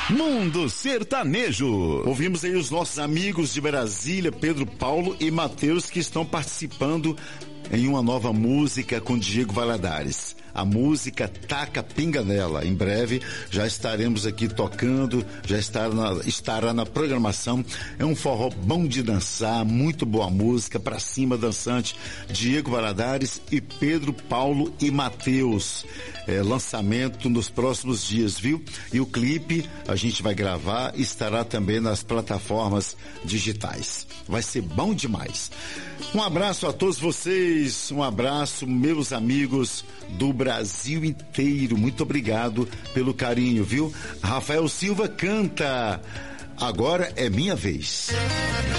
Mundo Sertanejo. Ouvimos aí os nossos amigos de Brasília, Pedro Paulo e Matheus, que estão participando em uma nova música com Diego Valadares. A música Taca Pinga Nela. Em breve já estaremos aqui tocando, já estará na programação. É um forró bom de dançar, muito boa música, pra cima dançante. Diego Valadares e Pedro Paulo e Matheus. Lançamento nos próximos dias, viu? E o clipe a gente vai gravar e estará também nas plataformas digitais. Vai ser bom demais. Um abraço a todos vocês, um abraço, meus amigos do Brasil inteiro. Muito obrigado pelo carinho, viu? Rafael Silva canta Agora é Minha Vez.